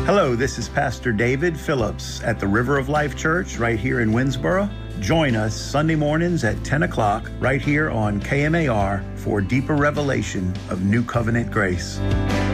Hello, this is Pastor David Phillips at the River of Life Church right here in Winnsboro. Join us Sunday mornings at 10 o'clock right here on KMAR for deeper revelation of New Covenant grace.